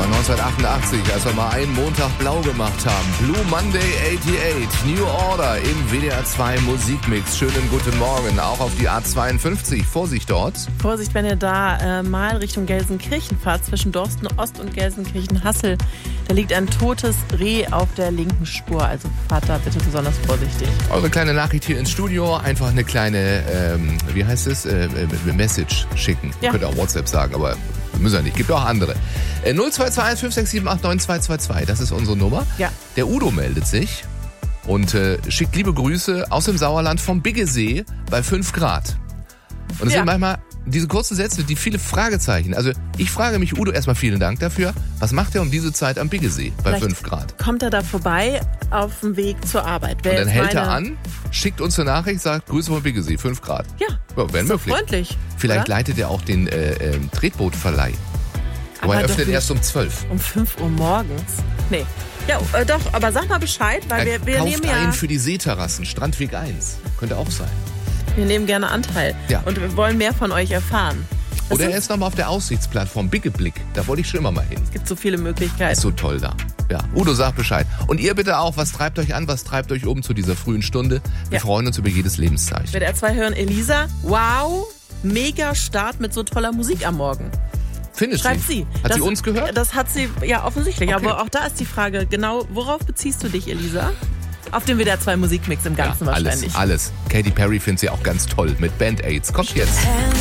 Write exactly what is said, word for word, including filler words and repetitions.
war neunzehnhundertachtundachtzig, als wir mal einen Montag blau gemacht haben. Blue Monday achtundachtzig, New Order im W D R zwei Musikmix. Schönen guten Morgen, auch auf die A zweiundfünfzig. Vorsicht dort. Vorsicht, wenn ihr da äh, mal Richtung Gelsenkirchen fahrt, zwischen Dorsten Ost und Gelsenkirchen-Hassel. Da liegt ein totes Reh auf der linken Spur, also fahrt da bitte besonders vorsichtig. Eure kleine Nachricht hier ins Studio, einfach eine kleine, ähm, wie heißt es, äh, äh, Message schicken. Ja. Ihr könnt auch WhatsApp sagen, aber müssen wir nicht, gibt auch andere. Äh, null zwei zwei eins fünf sechs sieben acht neun zwei zwei zwei, das ist unsere Nummer. Ja. Der Udo meldet sich und äh, schickt liebe Grüße aus dem Sauerland vom Biggesee bei fünf Grad. Und es ja. sind manchmal diese kurzen Sätze, die viele Fragezeichen. Also ich frage mich, Udo, erstmal vielen Dank dafür. Was macht er um diese Zeit am Biggesee bei Vielleicht fünf Grad? Kommt er da vorbei auf dem Weg zur Arbeit? Wer und dann hält er an, schickt uns eine Nachricht, sagt, Grüße vom Biggesee, fünf Grad. Ja, ja wäre möglich. Freundlich. Vielleicht oder? leitet er auch den äh, äh, Tretbootverleih. Aber, aber er öffnet erst um zwölf. Um fünf Uhr morgens? Nee. Ja, äh, doch, aber sag mal Bescheid, weil er wir, wir kauft nehmen ja... ein für die Seeterrassen, Strandweg eins. Könnte auch sein. Wir nehmen gerne Anteil. Ja. Und wir wollen mehr von euch erfahren. Das Oder er ist nochmal auf der Aussichtsplattform Biggeblick. Da wollte ich schon immer mal hin. Es gibt so viele Möglichkeiten. Ist so toll da. Ja, Udo sagt Bescheid. Und ihr bitte auch, was treibt euch an, was treibt euch um zu dieser frühen Stunde? Wir ja. freuen uns über jedes Lebenszeichen. W D R zwei hören Elisa. Wow, mega Start mit so toller Musik am Morgen. Findet Schreibt sie? sie. Hat das, sie uns gehört? Das hat sie, ja offensichtlich. Okay. Aber auch da ist die Frage, genau, worauf beziehst du dich, Elisa? Auf den W D R zwei Musikmix im Ganzen ja, wahrscheinlich. Alles, alles. Katy Perry findet sie auch ganz toll mit Band-Aids. Kommt jetzt.